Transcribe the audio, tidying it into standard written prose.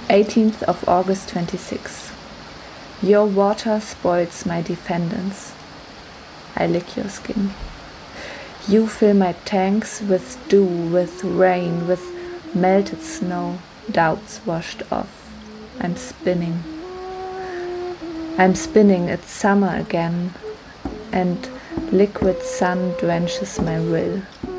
18th of August 26. Your water spoils my defendants. I lick your skin. You fill my tanks with dew, with rain, with melted snow, doubts washed off. I'm spinning. I'm spinning, it's summer again, and liquid sun drenches my will.